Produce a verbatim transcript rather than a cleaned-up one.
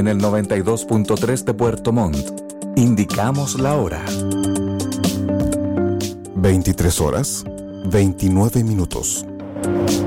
en el noventa y dos punto tres de Puerto Montt. Indicamos la hora. veintitrés horas, veintinueve minutos.